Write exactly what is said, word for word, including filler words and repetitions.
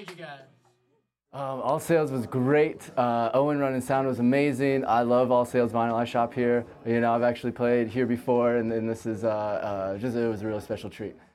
Thank you, guys. Um, All Sales was great. Uh, Owen Run and Sound was amazing. I love All Sales Vinyl. I shop here. You know, I've actually played here before, and, and this is uh, uh, just it was a really special treat.